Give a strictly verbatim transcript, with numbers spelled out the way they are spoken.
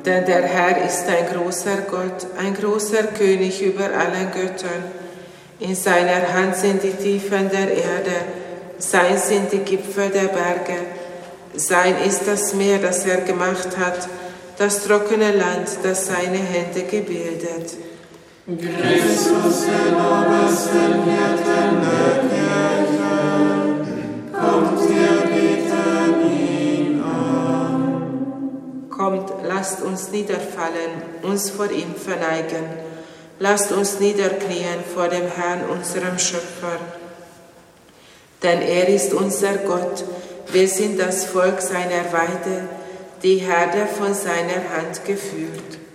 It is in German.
Denn der Herr ist ein großer Gott, ein großer König über allen Göttern. In seiner Hand sind die Tiefen der Erde, sein sind die Gipfel der Berge. Sein ist das Meer, das er gemacht hat, das trockene Land, das seine Hände gebildet. Christus, den obersten Hirten der Kirche, kommt, wir beten ihn an. Kommt, lasst uns niederfallen, uns vor ihm verneigen. Lasst uns niederknien vor dem Herrn, unserem Schöpfer. Denn er ist unser Gott, wir sind das Volk seiner Weide, die Herde von seiner Hand geführt.